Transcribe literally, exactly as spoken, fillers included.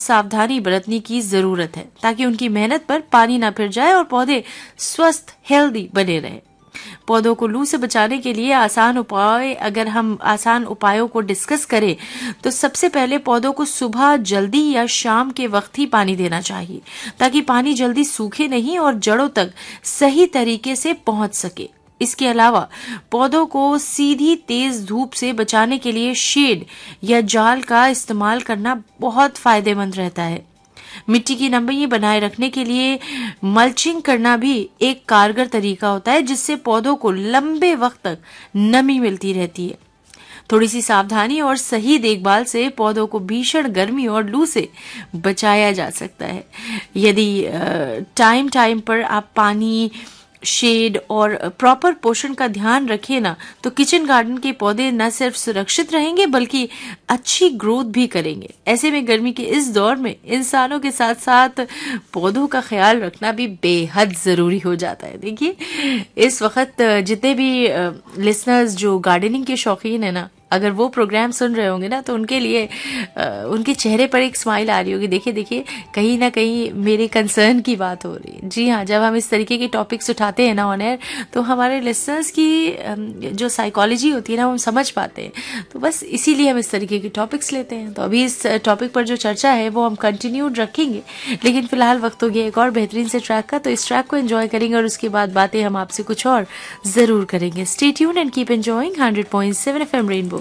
सावधानी बरतने की जरूरत है ताकि उनकी मेहनत पर पानी ना फिर जाए और पौधे स्वस्थ हेल्दी बने रहे। पौधों को लू से बचाने के लिए आसान उपाय, अगर हम आसान उपायों को डिस्कस करें तो सबसे पहले पौधों को सुबह जल्दी या शाम के वक्त ही पानी देना चाहिए ताकि पानी जल्दी सूखे नहीं और जड़ों तक सही तरीके से पहुंच सके। इसके अलावा पौधों को सीधी तेज धूप से बचाने के लिए शेड या जाल का इस्तेमाल करना बहुत फायदेमंद रहता है। मिट्टी की नमी बनाए रखने के लिए मल्चिंग करना भी एक कारगर तरीका होता है जिससे पौधों को लंबे वक्त तक नमी मिलती रहती है। थोड़ी सी सावधानी और सही देखभाल से पौधों को भीषण गर्मी और लू से बचाया जा सकता है। यदि टाइम टाइम पर आप पानी, शेड और प्रॉपर पोषण का ध्यान रखें ना तो किचन गार्डन के पौधे न सिर्फ सुरक्षित रहेंगे बल्कि अच्छी ग्रोथ भी करेंगे। ऐसे में गर्मी के इस दौर में इंसानों के साथ साथ पौधों का ख्याल रखना भी बेहद जरूरी हो जाता है। देखिए, इस वक्त जितने भी लिसनर्स जो गार्डनिंग के शौकीन है ना, अगर वो प्रोग्राम सुन रहे होंगे ना तो उनके लिए आ, उनके चेहरे पर एक स्माइल आ रही होगी। देखिए देखिए कहीं ना कहीं मेरे कंसर्न की बात हो रही है। जी हाँ, जब हम इस तरीके के टॉपिक्स उठाते हैं ना ऑन एयर तो हमारे लिसनर्स की जो साइकोलॉजी होती है ना वो हम समझ पाते हैं। तो बस इसीलिए हम इस तरीके के टॉपिक्स लेते हैं। तो अभी इस टॉपिक पर जो चर्चा है वो हम कंटिन्यूड रखेंगे, लेकिन फिलहाल वक्त हो गया एक और बेहतरीन से ट्रैक का। तो इस ट्रैक को एंजॉय करेंगे और उसके बाद बातें हम आपसे कुछ और जरूर करेंगे। Stay tuned and keep enjoying hundred point seven F M rainbow.